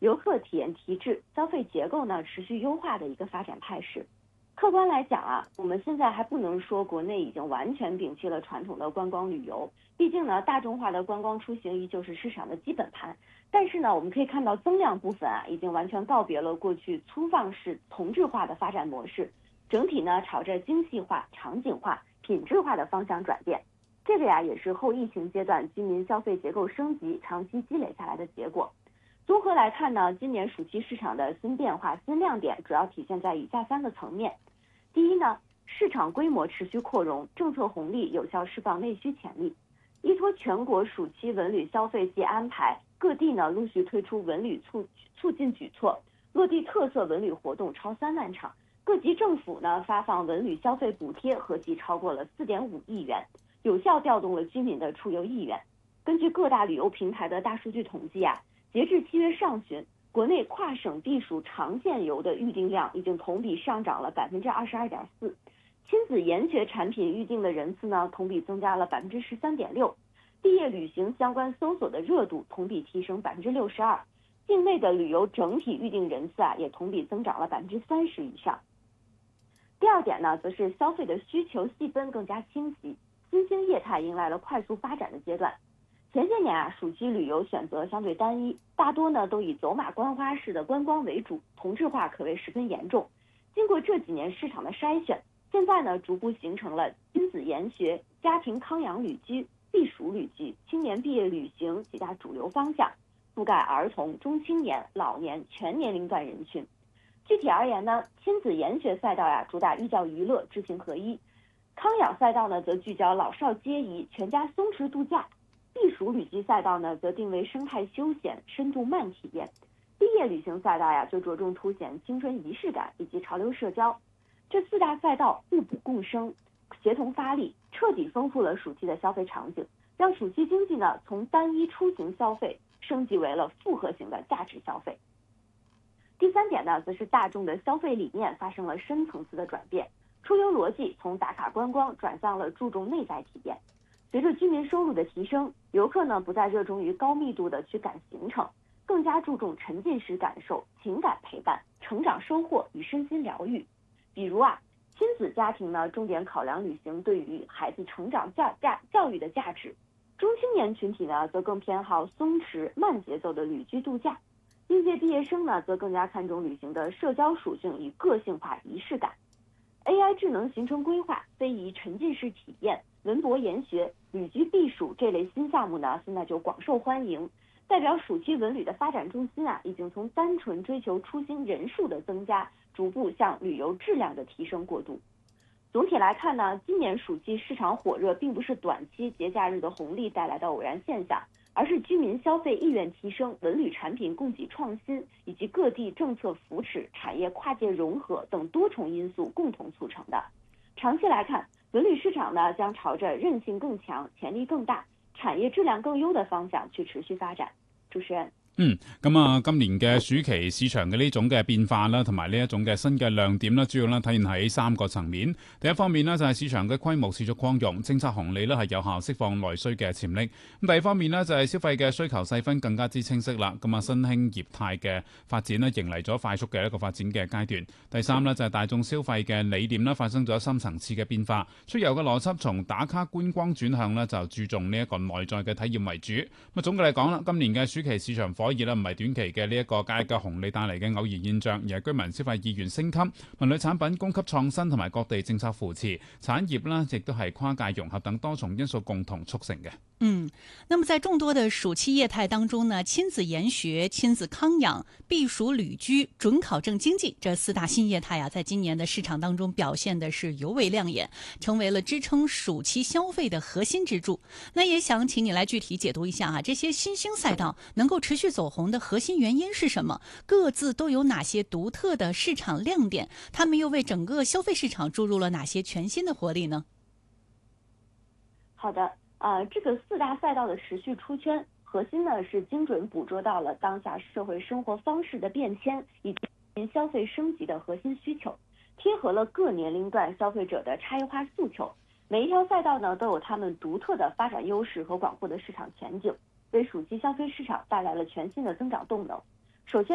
游客体验提质、消费结构呢持续优化的一个发展态势。客观来讲啊，我们现在还不能说国内已经完全摒弃了传统的观光旅游，毕竟呢，大众化的观光出行依旧是市场的基本盘。但是呢，我们可以看到增量部分啊，已经完全告别了过去粗放式同质化的发展模式，整体呢朝着精细化、场景化、品质化的方向转变。这个呀，也是后疫情阶段居民消费结构升级长期积累下来的结果。综合来看呢，今年暑期市场的新变化、新亮点主要体现在以下3个层面。第一呢，市场规模持续扩容，政策红利有效释放内需潜力。依托全国暑期文旅消费季安排，各地呢陆续推出文旅促进举措，落地特色文旅活动超3万场，各级政府呢发放文旅消费补贴合计超过了4.5亿元，有效调动了居民的出游意愿。根据各大旅游平台的大数据统计啊，截至7月上旬，国内跨省避暑长线游的预订量已经同比上涨了22.4%，亲子研学产品预订的人次呢同比增加了13.6%，毕业旅行相关搜索的热度同比提升62%，境内的旅游整体预订人次啊也同比增长了30%以上。第二点呢，则是消费的需求细分更加清晰，新兴业态迎来了快速发展的阶段。前些年啊，暑期旅游选择相对单一，大多呢都以走马观花式的观光为主，同质化可谓十分严重。经过这几年市场的筛选，现在呢逐步形成了亲子研学、家庭康养旅居、避暑旅居、青年毕业旅行几大主流方向，覆盖儿童、中青年、老年全年龄段人群。具体而言呢，亲子研学赛道呀主打寓教于乐、知行合一；康养赛道呢则聚焦老少皆宜、全家松弛度假；避暑旅居赛道呢则定为生态休闲、深度慢体验；毕业旅行赛道呀就着重凸显青春仪式感以及潮流社交。这4大赛道互补共生，协同发力，彻底丰富了暑期的消费场景，让暑期经济呢从单一出行消费升级为了复合型的价值消费。第3点呢，则是大众的消费理念发生了深层次的转变，出游逻辑从打卡观光转向了注重内在体验。随着居民收入的提升，游客呢不再热衷于高密度的去赶行程，更加注重沉浸式感受、情感陪伴、成长收获与身心疗愈。比如啊，亲子家庭呢重点考量旅行对于孩子成长教育的价值，中青年群体呢则更偏好松弛慢节奏的旅居度假，应届毕业生呢则更加看重旅行的社交属性与个性化仪式感。AI 智能行程规划、非遗沉浸式体验、文博研学、旅居避暑这类新项目呢，现在就广受欢迎。代表暑期文旅的发展重心啊，已经从单纯追求出行人数的增加，逐步向旅游质量的提升过渡。总体来看呢，今年暑期市场火热并不是短期节假日的红利带来的偶然现象，而是居民消费意愿提升、文旅产品供给创新以及各地政策扶持、产业跨界融合等多重因素共同促成的。长期来看，文旅市场呢将朝着韧性更强、潜力更大、產業質量更優嘅方向去持續發展。主持人。 咁啊，今年嘅暑期市場嘅呢種嘅變化啦，同埋呢一種嘅新嘅亮點啦，主要咧體現喺3個層面。第一方面呢，就係市場嘅規模持續擴容，政策紅利咧係有效釋放內需嘅潛力。咁第二方面呢，就係消費嘅需求細分更加之清晰啦。咁啊，新興業態嘅發展呢，迎嚟咗快速嘅一個發展嘅階段。第三呢，就係大眾消費嘅理念啦，發生咗深層次嘅變化。出遊嘅邏輯從打卡觀光轉向呢，就注重呢一個內在嘅體驗為主。咁總嘅嚟講啦，今年嘅暑期市場火熱啦，唔係短期嘅呢一個假日嘅紅利帶嚟嘅偶然現象，而係居民消費意願升級、文旅產品供給創新同埋各地政策扶持、產業啦，亦都係跨界融合等多重因素共同促成嘅。 那麼在眾多的暑期業態當中呢，親子研學、親子康養、避暑旅居、準考證經濟這4大新業態啊，在今年的市場當中表現的是尤為亮眼，成為了支撐暑期消費的核心支柱。那也想請你來具體解讀一下啊，這些新興賽道能夠持續走紅的核心原因是什麼？各自都有哪些獨特的市場亮點？他們又為整個消費市場注入了哪些全新的活力呢？ 好的。这个4大赛道的持续出圈，核心呢是精准捕捉到了当下社会生活方式的变迁以及消费升级的核心需求，贴合了各年龄段消费者的差异化诉求。每一条赛道呢都有他们独特的发展优势和广阔的市场前景，为暑期消费市场带来了全新的增长动能。首先